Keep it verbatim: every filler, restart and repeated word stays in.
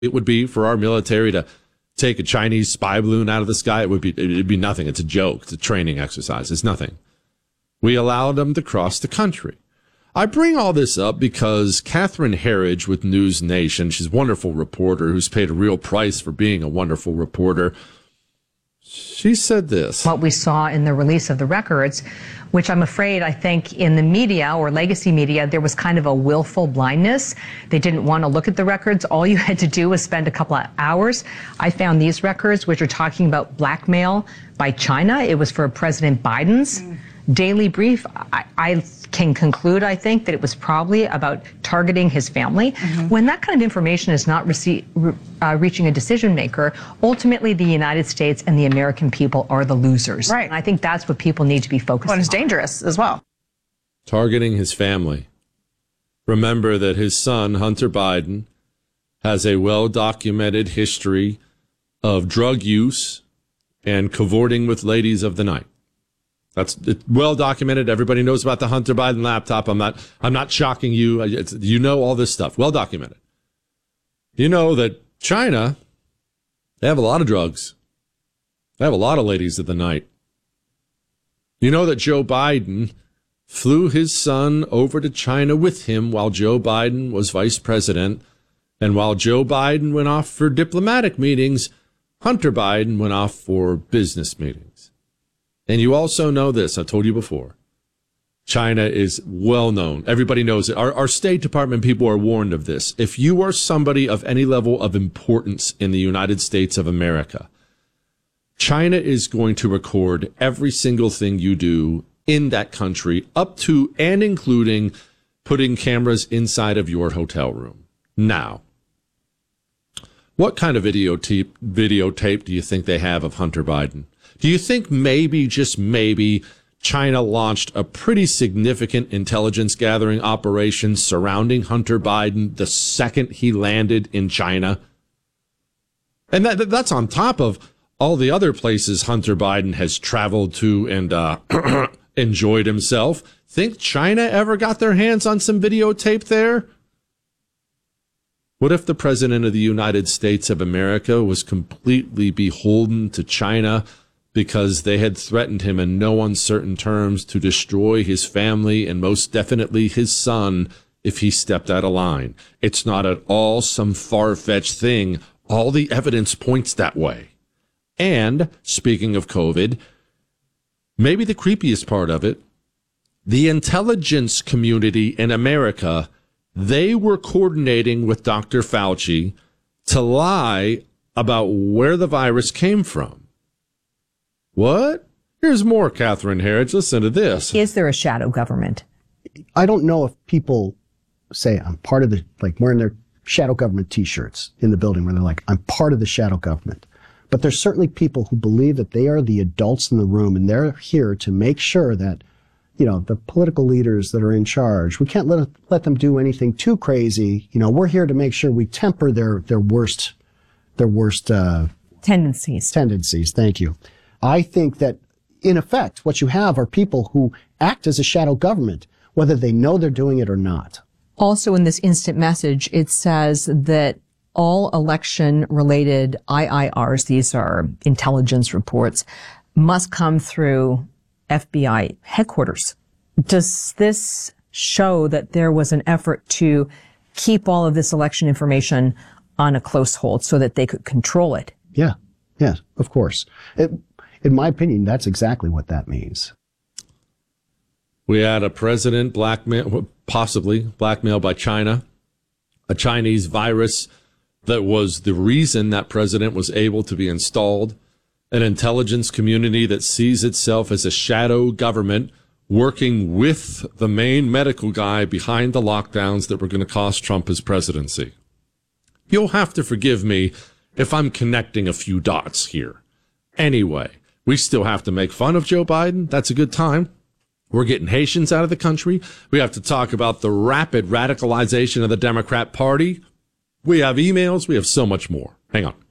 it would be for our military to take a Chinese spy balloon out of the sky. It would be, it'd be nothing. It's a joke. It's a training exercise. It's nothing. We allowed them to cross the country. I bring all this up because Catherine Herridge with News Nation, she's a wonderful reporter who's paid a real price for being a wonderful reporter. She said this. What we saw in the release of the records, which I'm afraid I think in the media or legacy media, there was kind of a willful blindness. They didn't want to look at the records. All you had to do was spend a couple of hours. I found these records, which are talking about blackmail by China. It was for President Biden's mm. daily brief. I, I can conclude, I think, that it was probably about targeting his family. Mm-hmm. When that kind of information is not rece- uh, reaching a decision maker, ultimately the United States and the American people are the losers. Right. And I think that's what people need to be focused on. Well, it's dangerous as well. Targeting his family. Remember that his son, Hunter Biden, has a well-documented history of drug use and cavorting with ladies of the night. That's well documented. Everybody knows about the Hunter Biden laptop. I'm not, I'm not shocking you. It's, you know all this stuff. Well documented. You know that China, they have a lot of drugs. They have a lot of ladies of the night. You know that Joe Biden flew his son over to China with him while Joe Biden was vice president. And while Joe Biden went off for diplomatic meetings, Hunter Biden went off for business meetings. And you also know this, I told you before, China is well known. Everybody knows it. Our, our State Department people are warned of this. If you are somebody of any level of importance in the United States of America, China is going to record every single thing you do in that country, up to and including putting cameras inside of your hotel room. Now, what kind of videotape, videotape do you think they have of Hunter Biden? Do you think maybe, just maybe, China launched a pretty significant intelligence gathering operation surrounding Hunter Biden the second he landed in China? And that, that's on top of all the other places Hunter Biden has traveled to and uh, enjoyed himself. Think China ever got their hands on some videotape there? What if the President of the United States of America was completely beholden to China because they had threatened him in no uncertain terms to destroy his family and most definitely his son if he stepped out of line? It's not at all some far-fetched thing. All the evidence points that way. And speaking of COVID, maybe the creepiest part of it, the intelligence community in America, they were coordinating with Doctor Fauci to lie about where the virus came from. What? Here's more, Catherine Herridge. Listen to this. Is there a shadow government? I don't know if people say I'm part of the, like wearing their shadow government T-shirts in the building where they're like, I'm part of the shadow government. But there's certainly people who believe that they are the adults in the room and they're here to make sure that, you know, the political leaders that are in charge, we can't let, let them do anything too crazy. You know, we're here to make sure we temper their, their worst, their worst, uh, tendencies. Tendencies. Thank you. I think that, in effect, what you have are people who act as a shadow government, whether they know they're doing it or not. Also, in this instant message, it says that all election-related I I Rs, these are intelligence reports, must come through F B I headquarters. Does this show that there was an effort to keep all of this election information on a close hold so that they could control it? Yeah, yes, of course. It, In my opinion, that's exactly what that means. We had a president blackmail, possibly blackmailed by China, a Chinese virus that was the reason that president was able to be installed, an intelligence community that sees itself as a shadow government working with the main medical guy behind the lockdowns that were going to cost Trump his presidency. You'll have to forgive me if I'm connecting a few dots here. Anyway, we still have to make fun of Joe Biden. That's a good time. We're getting Haitians out of the country. We have to talk about the rapid radicalization of the Democrat Party. We have emails. We have so much more. Hang on.